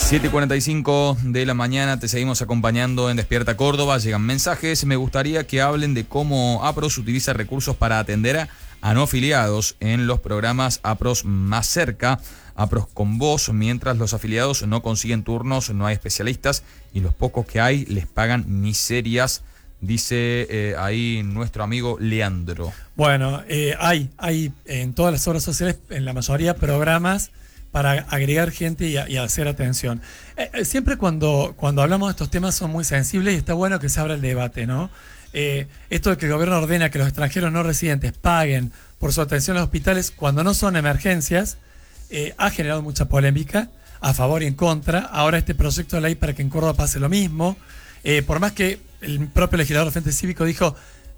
7:45 de la mañana, te seguimos acompañando en Despierta Córdoba. Llegan mensajes. Me gustaría que hablen de cómo APROS utiliza recursos para atender a no afiliados en los programas APROS Más Cerca, APROS Con Vos. Mientras los afiliados no consiguen turnos, no hay especialistas y los pocos que hay les pagan miserias, dice ahí nuestro amigo Leandro. Bueno, hay en todas las obras sociales, en la mayoría, programas para agregar gente y hacer atención. Siempre cuando hablamos de estos temas son muy sensibles y está bueno que se abra el debate, ¿no? Esto de que el gobierno ordena que los extranjeros no residentes paguen por su atención a los hospitales cuando no son emergencias, ha generado mucha polémica a favor y en contra. Ahora este proyecto de ley para que en Córdoba pase lo mismo, por más que el propio legislador del Frente Cívico dijo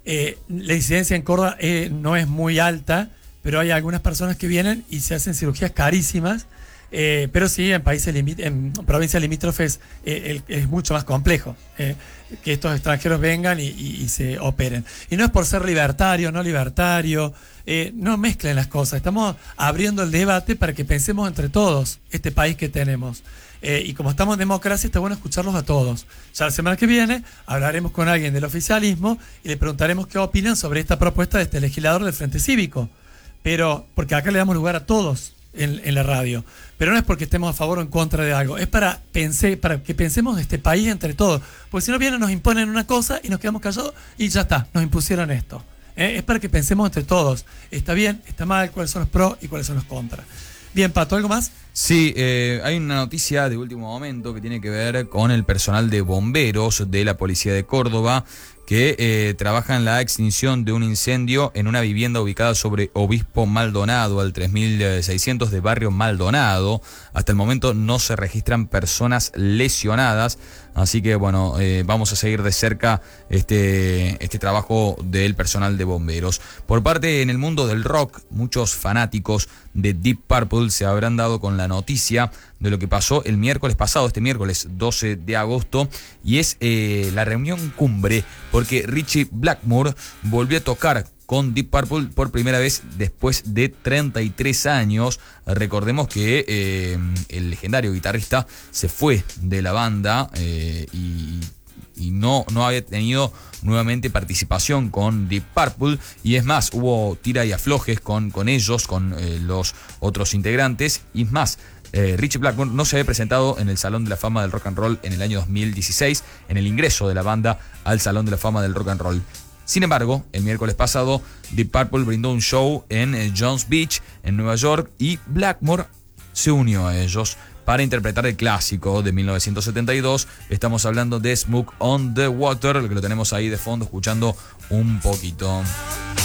la incidencia en Córdoba no es muy alta, pero hay algunas personas que vienen y se hacen cirugías carísimas, pero sí en países en provincias limítrofes es mucho más complejo que estos extranjeros vengan y se operen. Y no es por ser libertario, no libertario, no mezclen las cosas. Estamos abriendo el debate para que pensemos entre todos este país que tenemos. Y como estamos en democracia, está bueno escucharlos a todos. Ya la semana que viene hablaremos con alguien del oficialismo y le preguntaremos qué opinan sobre esta propuesta de este legislador del Frente Cívico. Pero, porque acá le damos lugar a todos en la radio. Pero no es porque estemos a favor o en contra de algo. Es para que pensemos de este país entre todos. Porque si no vienen, nos imponen una cosa y nos quedamos callados y ya está, nos impusieron esto. Es para que pensemos entre todos. ¿Está bien? ¿Está mal? ¿Cuáles son los pros y cuáles son los contras? Bien, Pato, ¿algo más? Sí, hay una noticia de último momento que tiene que ver con el personal de bomberos de la Policía de Córdoba que trabaja en la extinción de un incendio en una vivienda ubicada sobre Obispo Maldonado, al 3600 de Barrio Maldonado. Hasta el momento no se registran personas lesionadas, así que bueno, vamos a seguir de cerca este trabajo del personal de bomberos. Por parte en el mundo del rock, muchos fanáticos de Deep Purple se habrán dado con la noticia de lo que pasó el miércoles pasado, este miércoles 12 de agosto, y es la reunión cumbre, porque Ritchie Blackmore volvió a tocar con Deep Purple por primera vez después de 33 años. Recordemos que el legendario guitarrista se fue de la banda y no había tenido nuevamente participación con Deep Purple, y es más, hubo tira y aflojes con ellos, con los otros integrantes, y es más, Ritchie Blackmore no se había presentado en el Salón de la Fama del Rock and Roll en el año 2016, en el ingreso de la banda al Salón de la Fama del Rock and Roll. Sin embargo, el miércoles pasado, Deep Purple brindó un show en Jones Beach, en Nueva York, y Blackmore se unió a ellos para interpretar el clásico de 1972. Estamos hablando de Smoke on the Water, que lo tenemos ahí de fondo escuchando un poquito.